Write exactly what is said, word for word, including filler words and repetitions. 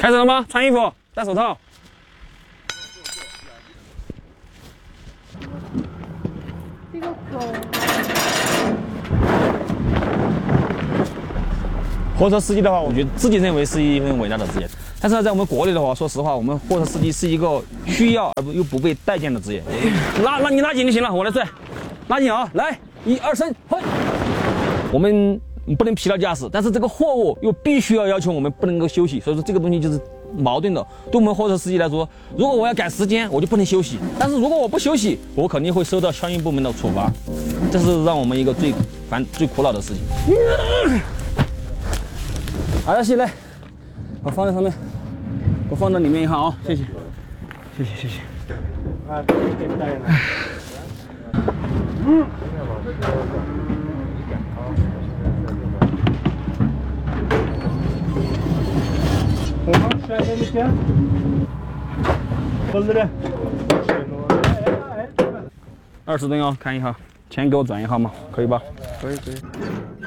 开始了吗？穿衣服，戴手套。 这个狗。 货车司机的话，我觉得自己认为是一份伟大的职业，但是在我们国内的话，说实话，我们货车司机是一个需要而又不被待见的职业。拉拉你拉紧就行了，我来拽，拉紧啊！来，一二三，嘿！我们不能疲劳驾驶，但是这个货物又必须要要求我们不能够休息，所以说这个东西就是矛盾的。对我们货车司机来说，如果我要赶时间，我就不能休息；但是如果我不休息，我肯定会受到相应部门的处罚，这是让我们一个最烦、最苦恼的事情。好的，谢来，我放在上面，我放到里面一下啊，谢谢，谢谢谢谢。啊，嗯。二十吨哦，看一下，钱给我转一下嘛，可以吧？ 可以可以。